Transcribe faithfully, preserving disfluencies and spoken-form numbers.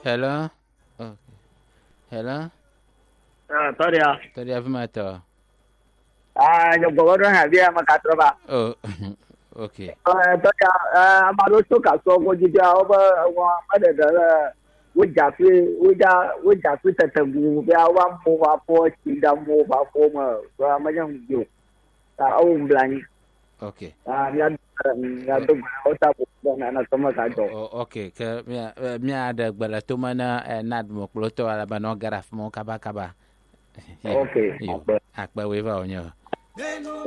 Hello. Okay. Hello. Ah, sorry ah. Tadi apa mata? Ah, yo go ro ha bia ma ka tro ba. Oh. Okay. Ah, sorry ah, ma lo so ka so go ji dia o ba wa ma de de wo ja fi wo ja wo ja fi ta ta gu bia wa mo wa po chi da mo ba po ma wa ma yang yu. Ta o blan. Okay. Ah, ya ya do o ta po na na so ma ka jo. Oh, okay. Ke mia mia ada gbala tu mana eh, nad mo kloto ala bano garaf mo kaba kaba. Okay. Yo. Akba wewa onyo.